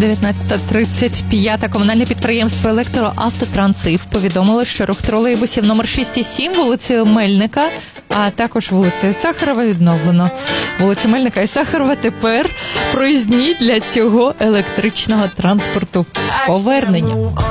19:35 комунальне підприємство «Електроавтотрансив» повідомило, що рух тролейбусів номер 6 і 7 вулицею Мельника, а також вулицею Сахарова відновлено. Вулиця Мельника і Сахарова тепер проїзні для цього електричного транспорту. Повернення.